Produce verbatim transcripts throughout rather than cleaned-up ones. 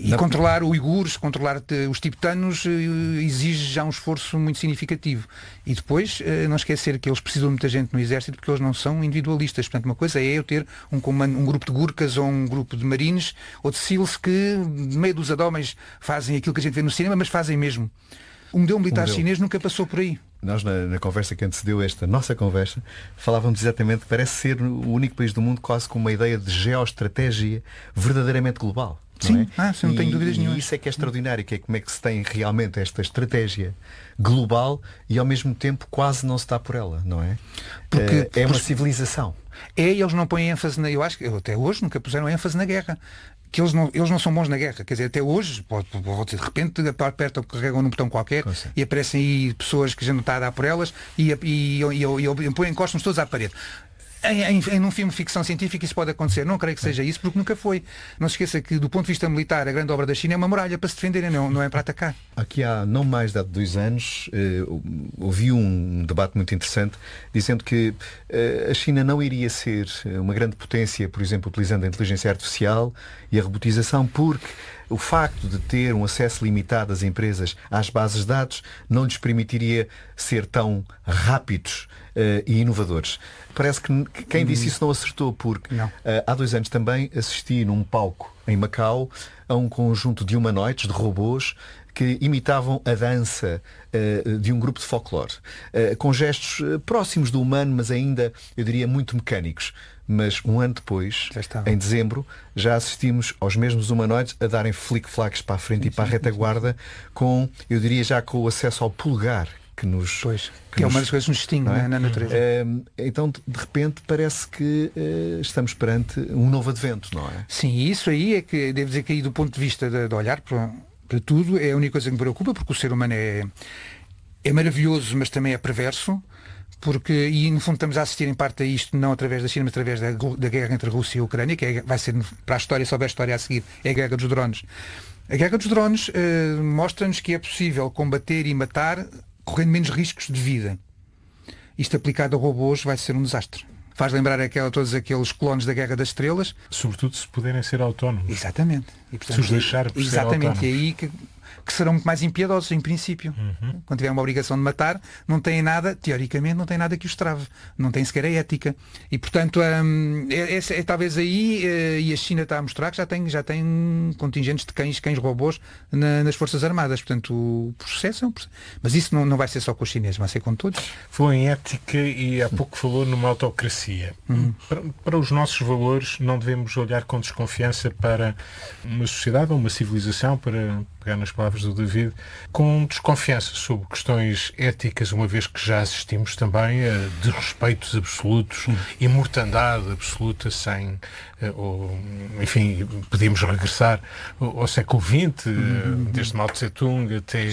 E não... controlar uigures, controlar os tibetanos exige já um esforço muito significativo. E depois, não esquecer que eles precisam de muita gente no exército porque eles não são individualistas. Portanto, uma coisa é eu ter um, comando, um grupo de Gurkhas ou um grupo de Marines ou de SEALs que, de meia dúzia de homens, fazem aquilo que a gente vê no cinema, mas fazem mesmo. O modelo militar modelo. chinês nunca passou por aí. Nós, na, na conversa que antecedeu esta nossa conversa, falávamos exatamente que parece ser o único país do mundo quase com uma ideia de geoestratégia verdadeiramente global. Sim, não é? ah, não tenho e, dúvidas nenhuma. E isso é que é extraordinário, que é como é que se tem realmente esta estratégia global e ao mesmo tempo quase não se está por ela, não é? Porque, é, é uma civilização. É, e eles não põem ênfase na... Eu acho que até hoje nunca puseram ênfase na guerra. Que eles não, eles não são bons na guerra, quer dizer, até hoje, pode, pode ser, de repente apertam, carregam num botão qualquer e aparecem aí pessoas que já não está a dar por elas e, e, e, e, e encostam-se todos à parede. Em, em, em um filme de ficção científica isso pode acontecer. Não creio que seja isso, porque nunca foi. Não se esqueça que, do ponto de vista militar, a grande obra da China é uma muralha para se defenderem, não, não é para atacar. Aqui há não mais de há dois anos eh, ouvi um debate muito interessante dizendo que eh, a China não iria ser uma grande potência, por exemplo, utilizando a inteligência artificial e a robotização, porque o facto de ter um acesso limitado das empresas às bases de dados não lhes permitiria ser tão rápidos uh, e inovadores. Parece que quem disse isso não acertou, porque não. Uh, há dois anos também assisti num palco em Macau a um conjunto de humanoides, de robôs, que imitavam a dança uh, de um grupo de folclore, uh, com gestos uh, próximos do humano, mas ainda, eu diria, muito mecânicos. Mas um ano depois, em dezembro, já assistimos aos mesmos humanoides a darem flick-flacks para a frente sim, e para sim, a retaguarda, sim. com, eu diria, já com o acesso ao polegar, que nos... Pois, que, que é nos, uma das coisas que nos distingue é? na natureza. Uh, então, de repente, parece que uh, estamos perante um novo advento, não é? Sim, isso aí é que, devo dizer que aí do ponto de vista de, de olhar para, para tudo, é a única coisa que me preocupa, porque o ser humano é, é maravilhoso, mas também é perverso. Porque, e no fundo estamos a assistir em parte a isto, não através da China, mas através da, da guerra entre a Rússia e a Ucrânia, que é, vai ser, para a história, se houver história a seguir, é a guerra dos drones. A guerra dos drones eh, mostra-nos que é possível combater e matar correndo menos riscos de vida. Isto aplicado a robôs vai ser um desastre. Faz lembrar aquela, todos aqueles clones da Guerra das Estrelas. Sobretudo se puderem ser autónomos. Exatamente. E, portanto, se os deixar por exatamente, ser autónomos. E aí que, que serão muito mais impiedosos, em princípio. Uhum. Quando tiver uma obrigação de matar, não têm nada, teoricamente, não tem nada que os trave. Não tem sequer a ética. E, portanto, hum, é, é, é talvez aí, é, e a China está a mostrar que já tem, já tem contingentes de cães, cães robôs na, nas Forças Armadas. Portanto, o processo é um processo. Mas isso não, não vai ser só com os chineses, vai ser com todos. Falou em ética e há pouco falou numa autocracia. Uhum. Para, para os nossos valores, não devemos olhar com desconfiança para uma sociedade ou uma civilização, para pegar nas palavras do David, com desconfiança sobre questões éticas, uma vez que já assistimos também a desrespeitos absolutos e mortandade absoluta sem, ou, enfim, podíamos regressar ao, ao século vinte, uhum. desde Mao Tse-tung até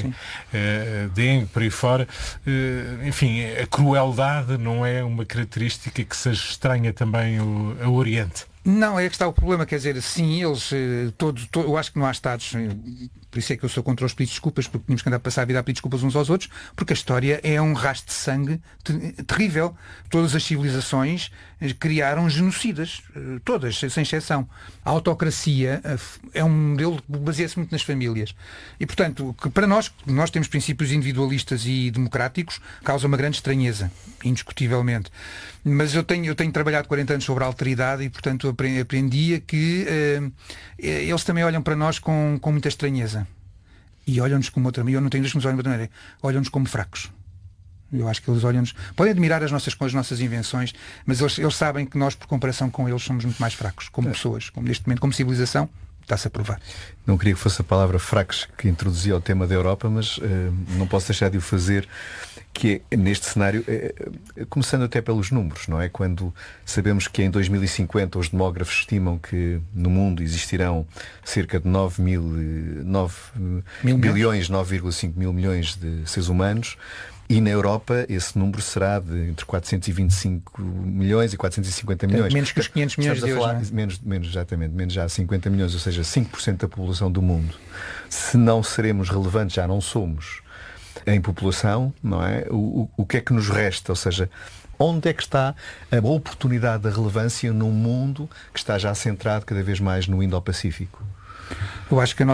uh, Deng, por aí fora. Uh, enfim, a crueldade não é uma característica que seja estranha também ao, ao Oriente. Não, é que está o problema, quer dizer, sim, eles, todos, todo, eu acho que não há Estados, por isso é que eu sou contra os pedidos de desculpas, porque tínhamos que andar a passar a vida a pedir desculpas uns aos outros, porque a história é um rastro de sangue terrível. Todas as civilizações criaram genocidas, todas, sem exceção. A autocracia é um modelo que baseia-se muito nas famílias. E, portanto, que para nós, nós temos princípios individualistas e democráticos, causa uma grande estranheza, indiscutivelmente. Mas eu tenho, eu tenho trabalhado quarenta anos sobre a alteridade e, portanto, aprendia que uh, eles também olham para nós com, com muita estranheza. E olham-nos como outra maneira. Eu não tenho que nos olhem de outra maneira. Olham-nos como fracos. Eu acho que eles olham-nos... Podem admirar as nossas, as nossas invenções, mas eles, eles sabem que nós, por comparação com eles, somos muito mais fracos. Como é. pessoas. Como neste momento, como civilização, está-se a provar. Não queria que fosse a palavra fracos que introduzia o tema da Europa, mas uh, não posso deixar de o fazer, que é, neste cenário, é, começando até pelos números, não é? Quando sabemos que em dois mil e cinquenta os demógrafos estimam que no mundo existirão cerca de nove mil, nove mil bilhões, nove vírgula cinco mil milhões de seres humanos, e na Europa esse número será de entre quatrocentos e vinte e cinco milhões e quatrocentos e cinquenta milhões. Menos que os quinhentos milhões de euros, falar, não é? menos, menos, exatamente, menos já cinquenta milhões, ou seja, cinco por cento da população do mundo. Se não seremos relevantes, já não somos, em população, não é? O, o, o que é que nos resta? Ou seja, onde é que está a oportunidade da relevância num mundo que está já centrado cada vez mais no Indo-Pacífico? Eu acho que a